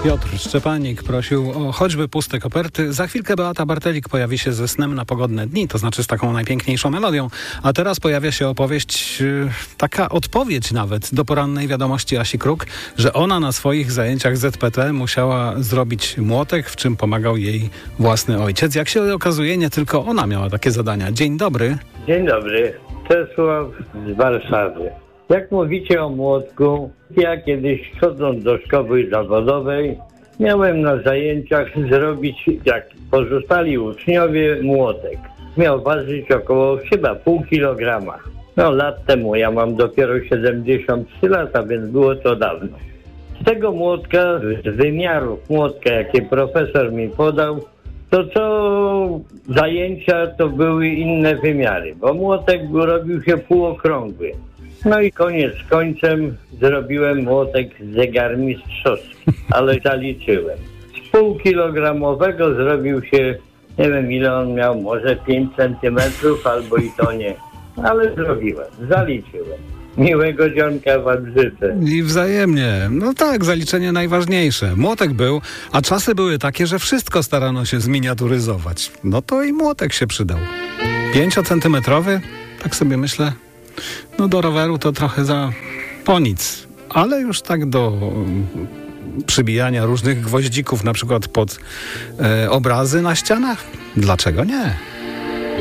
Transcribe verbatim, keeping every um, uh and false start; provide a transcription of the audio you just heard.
Piotr Szczepanik prosił o choćby puste koperty. Za chwilkę Beata Bartelik pojawi się ze Snem na pogodne dni, to znaczy z taką najpiękniejszą melodią. A teraz pojawia się opowieść, taka odpowiedź nawet do porannej wiadomości Asi Kruk, że ona na swoich zajęciach Z P T musiała zrobić młotek, w czym pomagał jej własny ojciec. Jak się okazuje, nie tylko ona miała takie zadania. Dzień dobry. Dzień dobry. Czesław z Warszawy. Jak mówicie o młotku, ja kiedyś chodząc do szkoły zawodowej miałem na zajęciach zrobić, jak pozostali uczniowie, młotek. Miał ważyć około chyba pół kilograma. No lat temu, ja mam dopiero siedemdziesiąt trzy lata, więc było to dawno. Z tego młotka, z wymiarów młotka, jakie profesor mi podał, to co zajęcia to były inne wymiary, bo młotek był, robił się półokrągły. No i koniec końcem zrobiłem młotek zegarmistrzowski, ale zaliczyłem. Z półkilogramowego zrobił się, nie wiem ile on miał, może pięć centymetrów albo i to nie, ale zrobiłem, zaliczyłem. Miłego dzionka wam życzę. I wzajemnie. No tak, zaliczenie najważniejsze. Młotek był, a czasy były takie, że wszystko starano się zminiaturyzować. No to i młotek się przydał. Pięciocentymetrowy? Tak sobie myślę. No do roweru to trochę za po nic. Ale już tak do um, przybijania różnych gwoździków, na przykład pod e, obrazy na ścianach? Dlaczego nie?